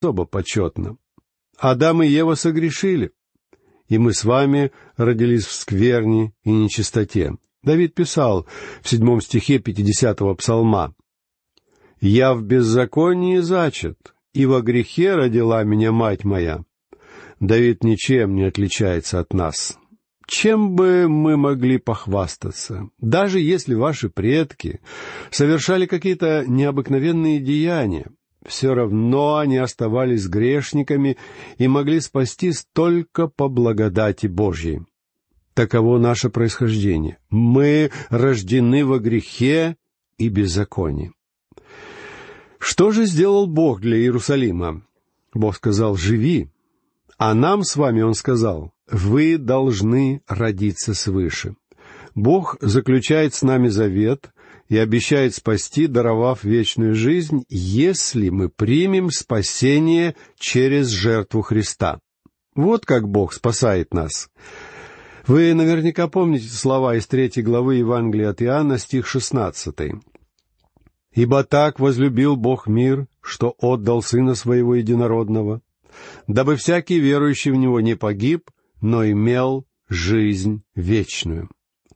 особо почетно. Адам и Ева согрешили, и мы с вами родились в скверне и нечистоте. Давид писал в 7 стихе 50-го псалма: «Я в беззаконии зачат, и во грехе родила меня мать моя». Давид ничем не отличается от нас. Чем бы мы могли похвастаться? Даже если ваши предки совершали какие-то необыкновенные деяния, все равно они оставались грешниками и могли спастись только по благодати Божьей. Таково наше происхождение. Мы рождены во грехе и беззаконии. Что же сделал Бог для Иерусалима? Бог сказал: «Живи». А нам с вами Он сказал: «Вы должны родиться свыше». Бог заключает с нами завет и обещает спасти, даровав вечную жизнь, если мы примем спасение через жертву Христа. Вот как Бог спасает нас. Вы наверняка помните слова из 3 главы Евангелия от Иоанна, стих 16. «Ибо так возлюбил Бог мир, что отдал Сына Своего Единородного, дабы всякий верующий в Него не погиб, но имел жизнь вечную».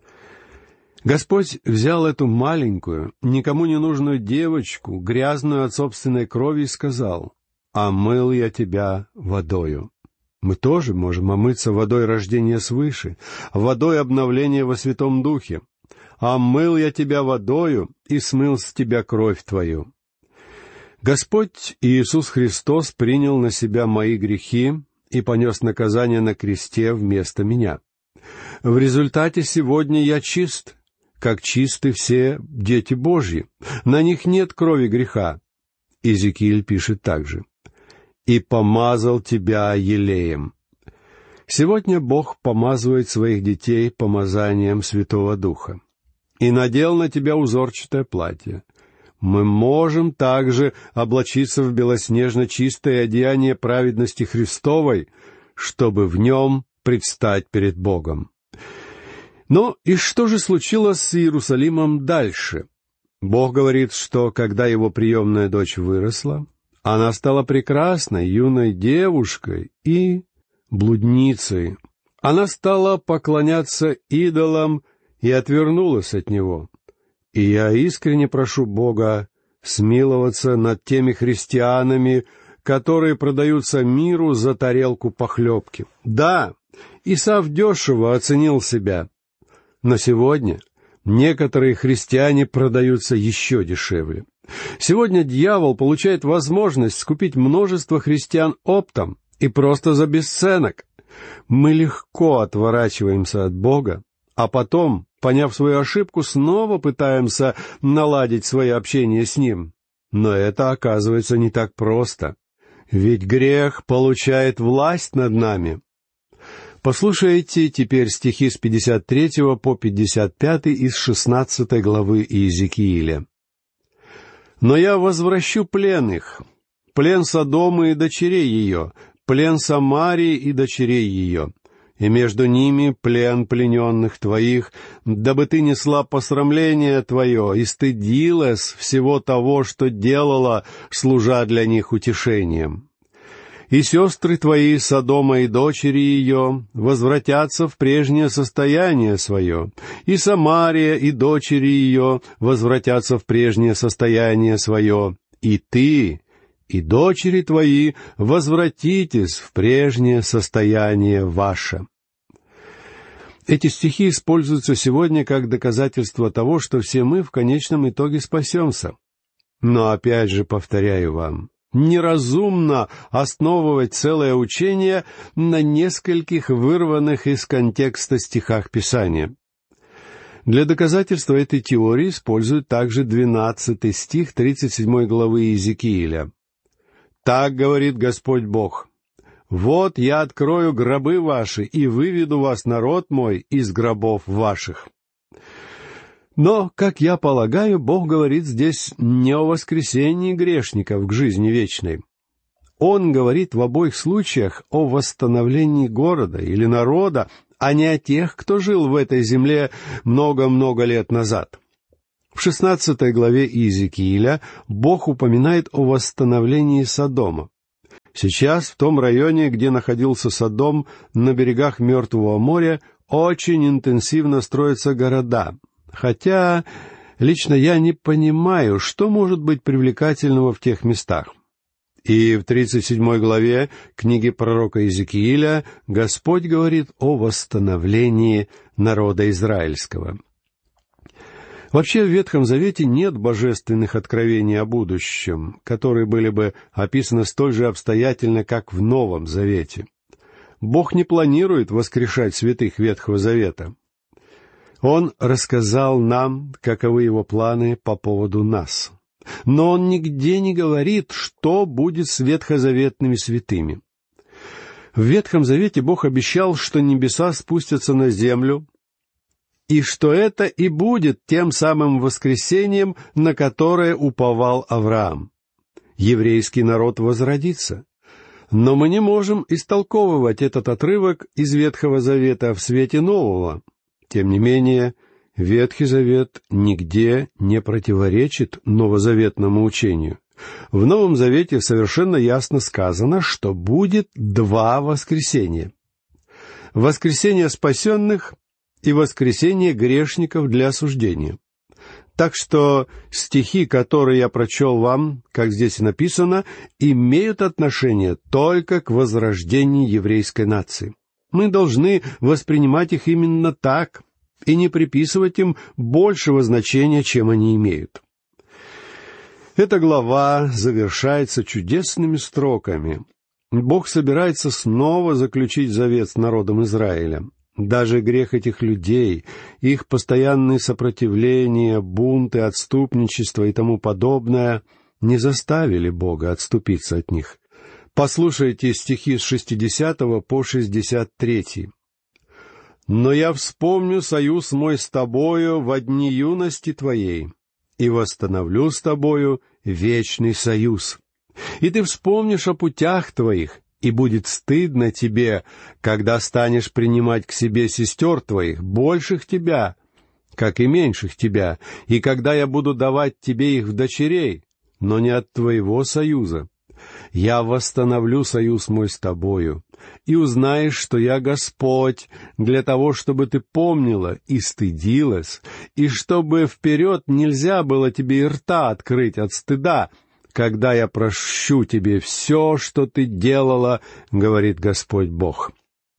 Господь взял эту маленькую, никому не нужную девочку, грязную от собственной крови, и сказал: «Омыл я тебя водою». Мы тоже можем омыться водой рождения свыше, водой обновления во Святом Духе. «Омыл я тебя водою, и смыл с тебя кровь твою». Господь Иисус Христос принял на себя мои грехи и понес наказание на кресте вместо меня. В результате сегодня я чист, как чисты все дети Божьи. На них нет крови греха. Иезекииль пишет также: «И помазал тебя елеем». Сегодня Бог помазывает своих детей помазанием Святого Духа. «И надел на тебя узорчатое платье». Мы можем также облачиться в белоснежно чистое одеяние праведности Христовой, чтобы в нем предстать перед Богом. Но и что же случилось с Иерусалимом дальше? Бог говорит, что когда его приемная дочь выросла, она стала прекрасной юной девушкой и блудницей. Она стала поклоняться идолам и отвернулась от него. И я искренне прошу Бога смиловаться над теми христианами, которые продаются миру за тарелку похлебки. Да, Исав дешево оценил себя, но сегодня некоторые христиане продаются еще дешевле. Сегодня дьявол получает возможность скупить множество христиан оптом и просто за бесценок. Мы легко отворачиваемся от Бога, а потом, поняв свою ошибку, снова пытаемся наладить свое общение с Ним. Но это оказывается не так просто, ведь грех получает власть над нами. Послушайте теперь стихи с 53 по 55 из 16 главы Иезекииля. «Но я возвращу плен их, плен Содома и дочерей ее, плен Самарии и дочерей ее, и между ними плен плененных твоих, дабы ты несла посрамление твое и стыдилась всего того, что делала, служа для них утешением. И сестры твои, Содома и дочери ее, возвратятся в прежнее состояние свое, и Самария и дочери ее возвратятся в прежнее состояние свое, и ты, и дочери твои возвратитесь в прежнее состояние ваше». Эти стихи используются сегодня как доказательство того, что все мы в конечном итоге спасемся. Но опять же повторяю вам, неразумно основывать целое учение на нескольких вырванных из контекста стихах Писания. Для доказательства этой теории используют также 12 стих 37 главы Иезекииля. «Так говорит Господь Бог: вот я открою гробы ваши и выведу вас, народ мой, из гробов ваших». Но, как я полагаю, Бог говорит здесь не о воскресении грешников к жизни вечной. Он говорит в обоих случаях о восстановлении города или народа, а не о тех, кто жил в этой земле много-много лет назад. В 16 главе Иезекииля Бог упоминает о восстановлении Содома. Сейчас в том районе, где находился Содом, на берегах Мертвого моря, очень интенсивно строятся города. Хотя лично я не понимаю, что может быть привлекательного в тех местах. И в 37 главе книги пророка Иезекииля Господь говорит о восстановлении народа израильского. Вообще в Ветхом Завете нет божественных откровений о будущем, которые были бы описаны столь же обстоятельно, как в Новом Завете. Бог не планирует воскрешать святых Ветхого Завета. Он рассказал нам, каковы Его планы по поводу нас. Но Он нигде не говорит, что будет с ветхозаветными святыми. В Ветхом Завете Бог обещал, что небеса спустятся на землю, и что это и будет тем самым воскресением, на которое уповал Авраам. Еврейский народ возродится. Но мы не можем истолковывать этот отрывок из Ветхого Завета в свете Нового. Тем не менее, Ветхий Завет нигде не противоречит новозаветному учению. В Новом Завете совершенно ясно сказано, что будет два воскресения. Воскресение спасенных и воскресение грешников для осуждения. Так что стихи, которые я прочел вам, как здесь и написано, имеют отношение только к возрождению еврейской нации. Мы должны воспринимать их именно так и не приписывать им большего значения, чем они имеют. Эта глава завершается чудесными строками. Бог собирается снова заключить завет с народом Израиля. Даже грех этих людей, их постоянные сопротивления, бунты, отступничество и тому подобное не заставили Бога отступиться от них. Послушайте стихи с 60 по 63. «Но я вспомню союз мой с тобою во дни юности твоей, и восстановлю с тобою вечный союз. И ты вспомнишь о путях твоих, и будет стыдно тебе, когда станешь принимать к себе сестер твоих, больших тебя, как и меньших тебя, и когда я буду давать тебе их в дочерей, но не от твоего союза. Я восстановлю союз мой с тобою, и узнаешь, что я Господь, для того, чтобы ты помнила и стыдилась, и чтобы вперед нельзя было тебе и рта открыть от стыда, когда я прощу тебе все, что ты делала, говорит Господь Бог».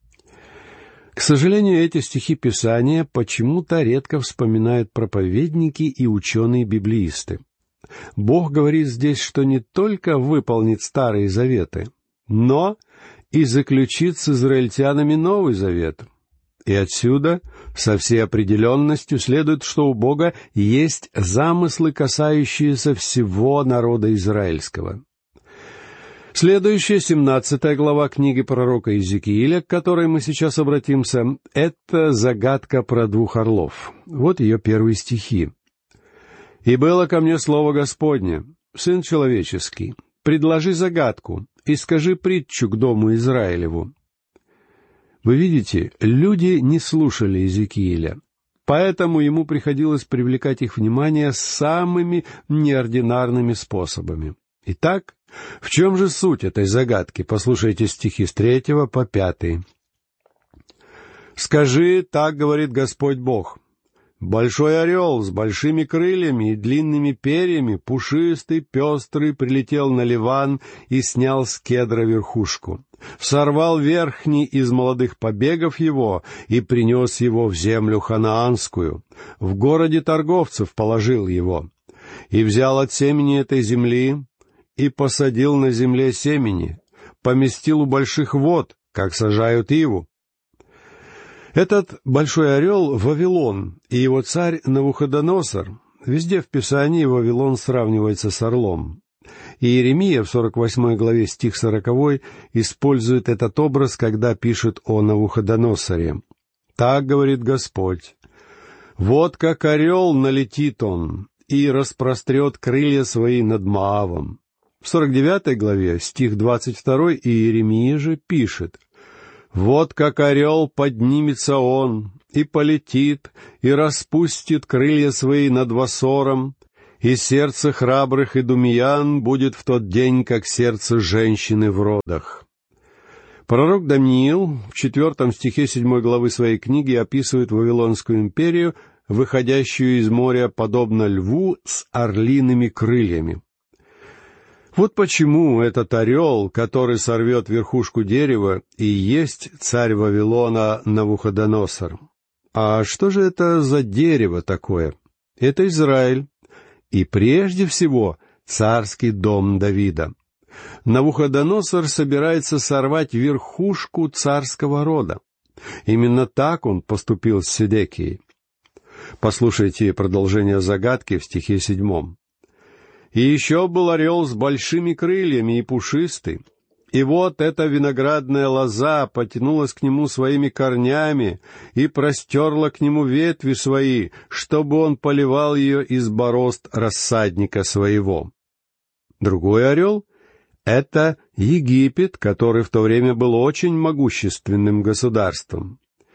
К сожалению, эти стихи Писания почему-то редко вспоминают проповедники и ученые-библеисты. Бог говорит здесь, что не только выполнит Старые Заветы, но и заключит с израильтянами Новый Завет. И отсюда со всей определенностью следует, что у Бога есть замыслы, касающиеся всего народа израильского. Следующая, 17 глава книги пророка Иезекииля, к которой мы сейчас обратимся, это загадка про двух орлов. Вот ее первые стихи. «И было ко мне слово Господне: Сын человеческий, предложи загадку и скажи притчу к дому Израилеву». Вы видите, люди не слушали Иезекииля, поэтому ему приходилось привлекать их внимание самыми неординарными способами. Итак, в чем же суть этой загадки? Послушайте стихи с 3 по 5. «Скажи, так говорит Господь Бог: большой орел с большими крыльями и длинными перьями, пушистый, пестрый, прилетел на Ливан и снял с кедра верхушку, сорвал верхний из молодых побегов его и принес его в землю ханаанскую, в городе торговцев положил его, и взял от семени этой земли и посадил на земле семени, поместил у больших вод, как сажают иву. Этот большой орел — Вавилон, и его царь Навуходоносор. Везде в Писании Вавилон сравнивается с орлом. И Иеремия в 48 главе стих 40 использует этот образ, когда пишет о Навуходоносоре. «Так говорит Господь: вот как орел налетит он и распрострет крылья свои над Моавом». В 49 главе стих 22 Иеремия же пишет: «Вот как орел поднимется он, и полетит, и распустит крылья свои над Васором, И сердце храбрых идумеян будет в тот день, как сердце женщины в родах». Пророк Даниил в 4 стихе 7 главы своей книги описывает Вавилонскую империю, выходящую из моря подобно льву с орлиными крыльями. Вот почему этот орел, который сорвет верхушку дерева, и есть царь Вавилона Навуходоносор. А что же это за дерево такое? Это Израиль, и прежде всего царский дом Давида. Навуходоносор собирается сорвать верхушку царского рода. Именно так он поступил с Седекией. Послушайте продолжение загадки в стихе 7. «И еще был орел с большими крыльями и пушистый. И вот эта виноградная лоза потянулась к нему своими корнями и простерла к нему ветви свои, чтобы он поливал ее из борозд рассадника своего». Другой орел — это Египет, который в то время был очень могущественным государством.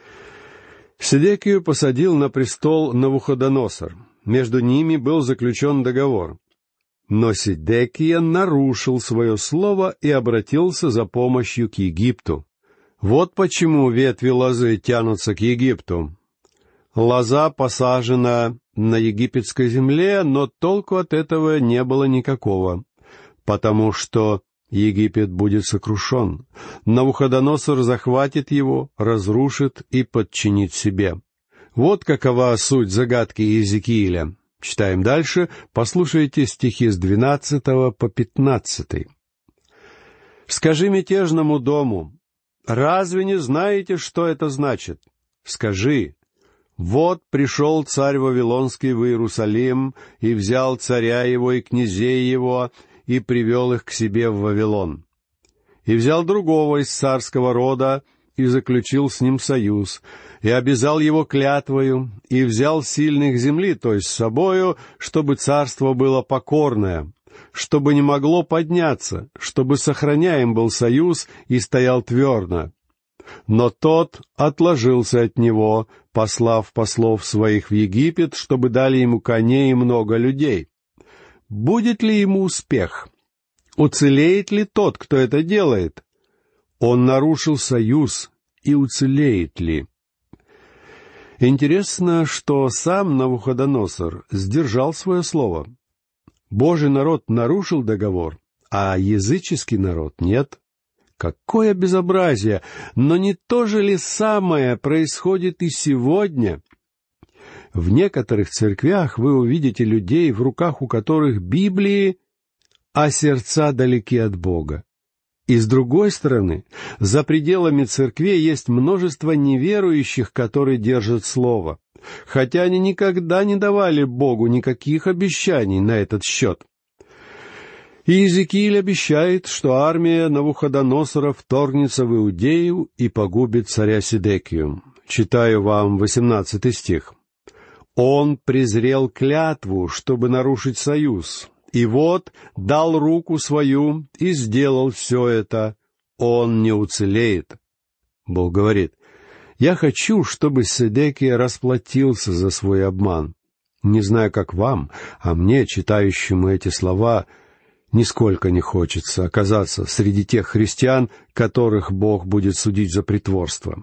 Седекию посадил на престол Навуходоносор. Между ними был заключен договор. Но Седекия нарушил свое слово и обратился за помощью к Египту. Вот почему ветви лозы тянутся к Египту. Лоза посажена на египетской земле, но толку от этого не было никакого, потому что Египет будет сокрушен. Навуходоносор захватит его, разрушит и подчинит себе. Вот какова суть загадки Иезекииля. Читаем дальше, послушайте стихи с 12 по 15. «Скажи мятежному дому, разве не знаете, что это значит? Скажи, вот пришел царь Вавилонский в Иерусалим и взял царя его и князей его, и привел их к себе в Вавилон. И взял другого из царского рода, и заключил с ним союз, и обязал его клятвою, и взял сильных земли, то есть с собою, чтобы царство было покорное, чтобы не могло подняться, чтобы сохраняем был союз и стоял твердо. Но тот отложился от него, послав послов своих в Египет, чтобы дали ему коней и много людей. Будет ли ему успех? Уцелеет ли тот, кто это делает? Он нарушил союз, и уцелеет ли?» Интересно, что сам Навуходоносор сдержал свое слово. Божий народ нарушил договор, а языческий народ нет. Какое безобразие! Но не то же ли самое происходит и сегодня? В некоторых церквях вы увидите людей, в руках у которых Библии, а сердца далеки от Бога. И с другой стороны, за пределами церкви есть множество неверующих, которые держат слово, хотя они никогда не давали Богу никаких обещаний на этот счет. И Иезекииль обещает, что армия Навуходоносора вторгнется в Иудею и погубит царя Седекию. Читаю вам 18 стих. «Он презрел клятву, чтобы нарушить союз, и вот дал руку свою и сделал все это. Он не уцелеет». Бог говорит: «Я хочу, чтобы Седекия расплатился за свой обман». Не знаю, как вам, а мне, читающему эти слова, нисколько не хочется оказаться среди тех христиан, которых Бог будет судить за притворство.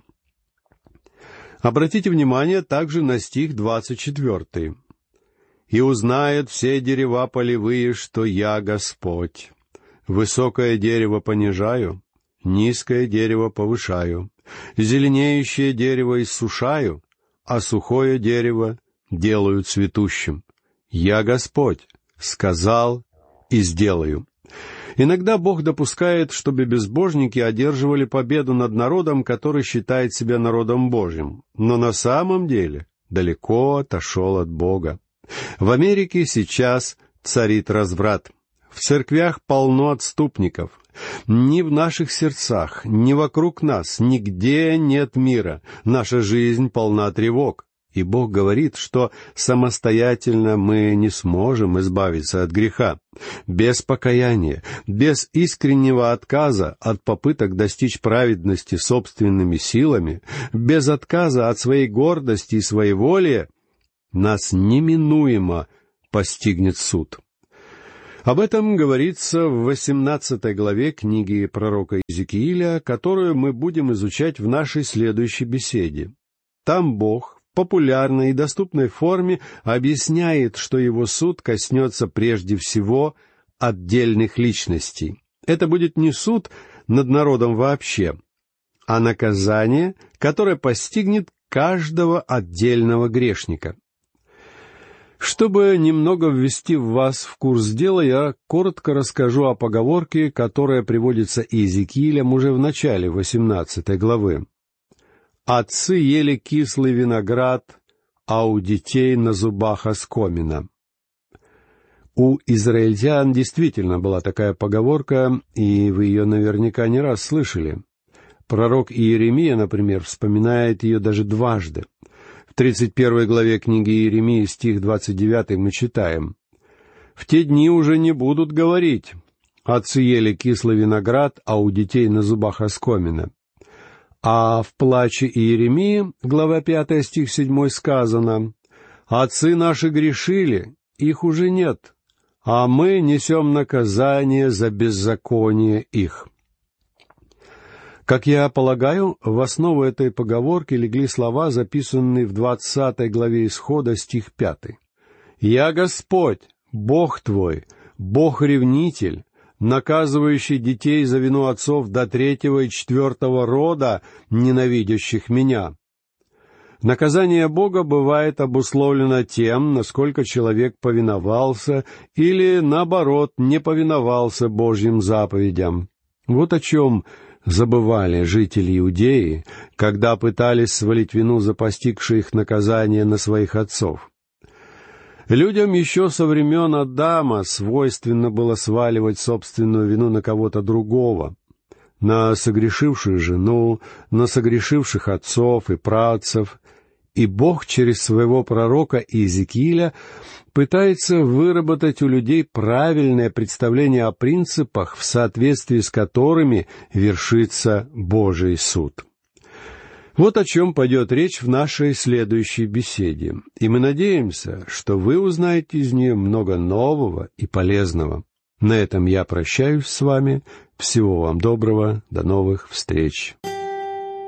Обратите внимание также на стих 24. «И узнают все дерева полевые, что я Господь. Высокое дерево понижаю, низкое дерево повышаю, зеленеющее дерево иссушаю, а сухое дерево делаю цветущим. Я Господь, сказал и сделаю». Иногда Бог допускает, чтобы безбожники одерживали победу над народом, который считает себя народом Божьим, но на самом деле далеко отошел от Бога. В Америке сейчас царит разврат. В церквях полно отступников. Ни в наших сердцах, ни вокруг нас, нигде нет мира. Наша жизнь полна тревог. И Бог говорит, что самостоятельно мы не сможем избавиться от греха. Без покаяния, без искреннего отказа от попыток достичь праведности собственными силами, без отказа от своей гордости и своеволия, нас неминуемо постигнет суд. Об этом говорится в 18 главе книги пророка Иезекииля, которую мы будем изучать в нашей следующей беседе. Там Бог в популярной и доступной форме объясняет, что его суд коснется прежде всего отдельных личностей. Это будет не суд над народом вообще, а наказание, которое постигнет каждого отдельного грешника. Чтобы немного ввести вас в курс дела, я коротко расскажу о поговорке, которая приводится Иезекиилем уже в начале 18 главы. «Отцы ели кислый виноград, а у детей на зубах оскомина». У израильтян действительно была такая поговорка, и вы ее наверняка не раз слышали. Пророк Иеремия, например, вспоминает ее даже дважды. В 31 главе книги Иеремии, стих 29, мы читаем: «В те дни уже не будут говорить: отцы ели кислый виноград, а у детей на зубах оскомина». А в плаче Иеремии, глава 5, стих 7, сказано: «Отцы наши грешили, их уже нет, а мы несем наказание за беззаконие их». Как я полагаю, в основу этой поговорки легли слова, записанные в 20 главе Исхода, стих 5. «Я Господь, Бог твой, Бог-ревнитель, наказывающий детей за вину отцов до 3-го и 4-го рода, ненавидящих меня». Наказание Бога бывает обусловлено тем, насколько человек повиновался или, наоборот, не повиновался Божьим заповедям. Вот о чем забывали жители Иудеи, когда пытались свалить вину за постигшее их наказание на своих отцов. Людям еще со времен Адама свойственно было сваливать собственную вину на кого-то другого, на согрешившую жену, на согрешивших отцов и праотцев. И Бог через своего пророка Иезекииля пытается выработать у людей правильное представление о принципах, в соответствии с которыми вершится Божий суд. Вот о чем пойдет речь в нашей следующей беседе, и мы надеемся, что вы узнаете из нее много нового и полезного. На этом я прощаюсь с вами. Всего вам доброго. До новых встреч.